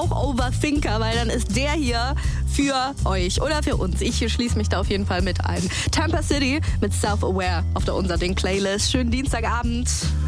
auch Overthinker, weil dann ist der hier für euch oder für uns. Ich schließe mich da auf jeden Fall mit ein. Tampa City mit Self-Aware auf der Unser Ding Playlist. Schönen Dienstagabend.